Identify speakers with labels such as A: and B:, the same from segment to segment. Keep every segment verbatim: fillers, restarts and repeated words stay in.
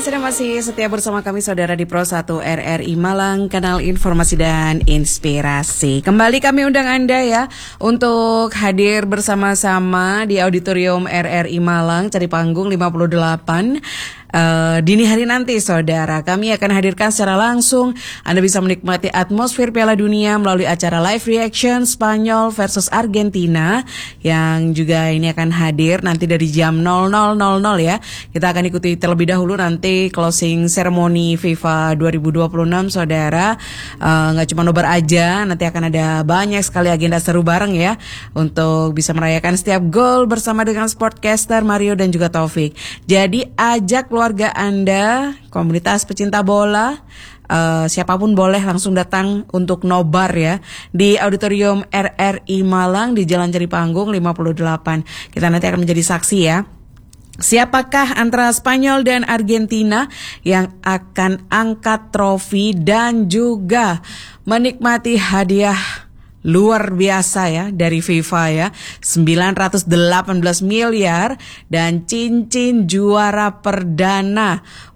A: sudah masih setia bersama kami saudara di Pro satu R R I Malang, kanal informasi dan inspirasi. Kembali kami undang Anda ya untuk hadir bersama-sama di Auditorium R R I Malang, Cari Panggung lima puluh delapan. Uh, dini hari nanti saudara, kami akan hadirkan secara langsung. Anda bisa menikmati atmosfer Piala Dunia melalui acara live reaction Spanyol versus Argentina, yang juga ini akan hadir nanti dari jam nol nol nol nol ya. Kita akan ikuti terlebih dahulu nanti closing ceremony FIFA dua ribu dua puluh enam saudara. uh, Gak cuma nobar aja, nanti akan ada banyak sekali agenda seru bareng ya, untuk bisa merayakan setiap gol bersama dengan sportcaster Mario dan juga Taufik. Jadi ajak keluarga Anda, komunitas pecinta bola, uh, siapapun boleh langsung datang untuk nobar ya di Auditorium R R I Malang di Jalan Cari Panggung lima puluh delapan. Kita nanti akan menjadi saksi ya. Siapakah antara Spanyol dan Argentina yang akan angkat trofi dan juga menikmati hadiah luar biasa ya dari FIFA ya, sembilan ratus delapan belas miliar dan cincin juara perdana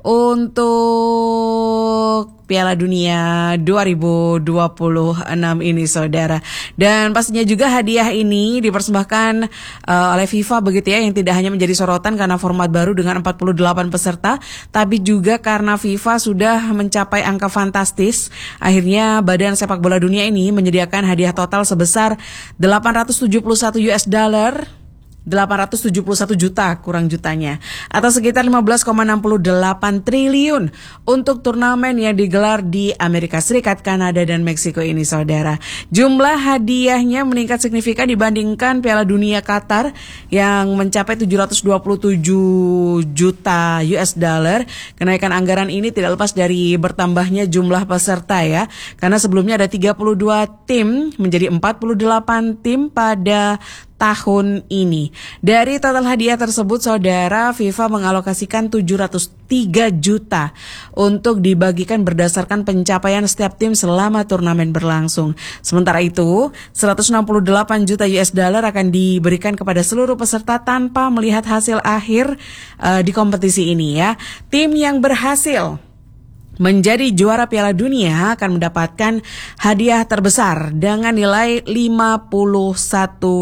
A: untuk Piala Dunia dua ribu dua puluh enam ini saudara. Dan pastinya juga hadiah ini dipersembahkan uh, oleh FIFA begitu ya, yang tidak hanya menjadi sorotan karena format baru dengan empat puluh delapan peserta, tapi juga karena FIFA sudah mencapai angka fantastis. Akhirnya Badan Sepak Bola Dunia ini menyediakan hadiah total sebesar delapan ratus tujuh puluh satu US dollar, delapan ratus tujuh puluh satu juta kurang jutanya, atau sekitar lima belas koma enam delapan triliun untuk turnamen yang digelar di Amerika Serikat, Kanada, dan Meksiko ini saudara. Jumlah hadiahnya meningkat signifikan dibandingkan Piala Dunia Qatar yang mencapai tujuh ratus dua puluh tujuh juta US dollar. Kenaikan anggaran ini tidak lepas dari bertambahnya jumlah peserta ya, karena sebelumnya ada tiga puluh dua tim menjadi empat puluh delapan tim pada tahun ini. Dari total hadiah tersebut saudara, FIFA mengalokasikan tujuh ratus tiga juta untuk dibagikan berdasarkan pencapaian setiap tim selama turnamen berlangsung. Sementara itu, seratus enam puluh delapan juta US dollar akan diberikan kepada seluruh peserta tanpa melihat hasil akhir uh, di kompetisi ini ya. Tim yang berhasil menjadi juara Piala Dunia akan mendapatkan hadiah terbesar dengan nilai lima puluh satu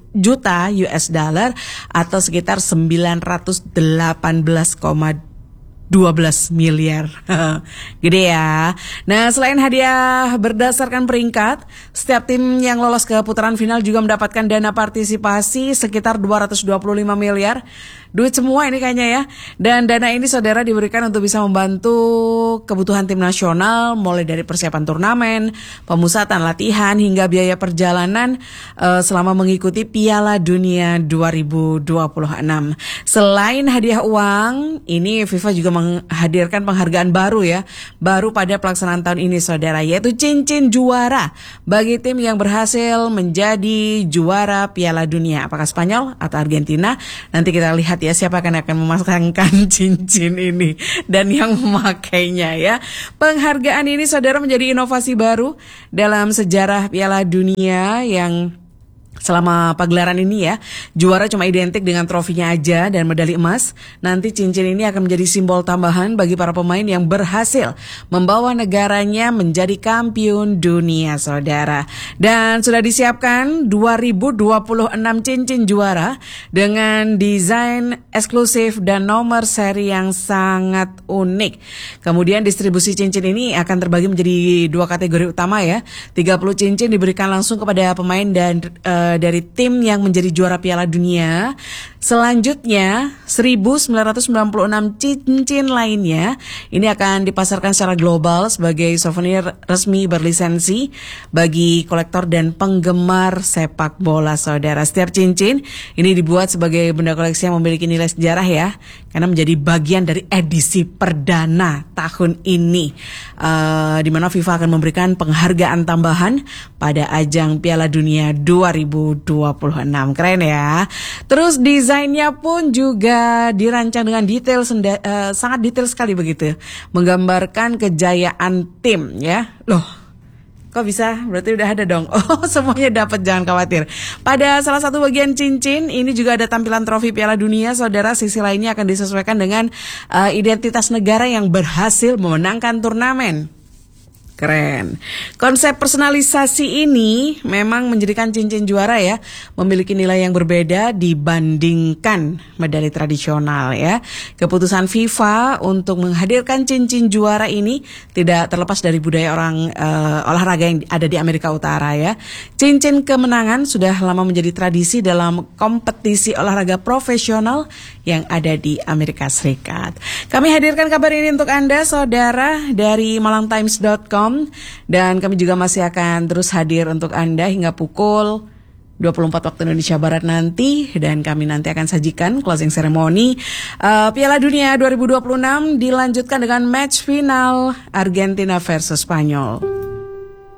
A: juta US dollar atau sekitar sembilan ratus delapan belas koma dua belas miliar. Gede ya. Nah, selain hadiah berdasarkan peringkat, setiap tim yang lolos ke putaran final juga mendapatkan dana partisipasi sekitar dua ratus dua puluh lima miliar. Duit semua ini kayaknya ya. Dan dana ini saudara diberikan untuk bisa membantu kebutuhan tim nasional, mulai dari persiapan turnamen, pemusatan latihan, hingga biaya perjalanan uh, selama mengikuti Piala Dunia dua ribu dua puluh enam. Selain hadiah uang, ini FIFA juga menghadirkan penghargaan baru ya, baru pada pelaksanaan tahun ini saudara, yaitu cincin juara bagi tim yang berhasil menjadi juara Piala Dunia. Apakah Spanyol atau Argentina? Nanti kita lihat ya siapa yang akan memasangkan cincin ini dan yang memakainya ya. Penghargaan ini saudara menjadi inovasi baru dalam sejarah Piala Dunia, yang selama pagelaran ini ya, juara cuma identik dengan trofinya aja dan medali emas. Nanti cincin ini akan menjadi simbol tambahan bagi para pemain yang berhasil membawa negaranya menjadi kampiun dunia saudara. Dan sudah disiapkan dua ribu dua puluh enam cincin juara dengan desain eksklusif dan nomor seri yang sangat unik. Kemudian distribusi cincin ini akan terbagi menjadi dua kategori utama ya. tiga puluh cincin diberikan langsung kepada pemain dan uh, dari tim yang menjadi juara Piala Dunia. Selanjutnya seribu sembilan ratus sembilan puluh enam cincin lainnya ini akan dipasarkan secara global sebagai souvenir resmi berlisensi bagi kolektor dan penggemar sepak bola saudara. Setiap cincin ini dibuat sebagai benda koleksi yang memiliki nilai sejarah ya, karena menjadi bagian dari edisi perdana tahun ini, uh, di mana FIFA akan memberikan penghargaan tambahan pada ajang Piala Dunia dua ribu dua puluh enam. Keren ya. Terus desainnya pun juga dirancang dengan detail senda- uh, sangat detail sekali begitu, menggambarkan kejayaan tim ya. Loh, Kok bisa? Berarti udah ada dong. Oh, semuanya dapat, jangan khawatir. Pada salah satu bagian cincin, ini juga ada tampilan trofi Piala Dunia, saudara. Sisi lainnya akan disesuaikan dengan uh, identitas negara yang berhasil memenangkan turnamen. Keren. Konsep personalisasi ini memang menjadikan cincin juara ya memiliki nilai yang berbeda dibandingkan medali tradisional ya. Keputusan FIFA untuk menghadirkan cincin juara ini tidak terlepas dari budaya orang uh, olahraga yang ada di Amerika Utara ya. Cincin kemenangan sudah lama menjadi tradisi dalam kompetisi olahraga profesional yang ada di Amerika Serikat. Kami hadirkan kabar ini untuk Anda, saudara, dari malang times dot com. Dan kami juga masih akan terus hadir untuk Anda hingga pukul dua puluh empat waktu Indonesia Barat nanti. Dan kami nanti akan sajikan closing ceremony uh, Piala Dunia dua ribu dua puluh enam dilanjutkan dengan match final Argentina versus Spanyol.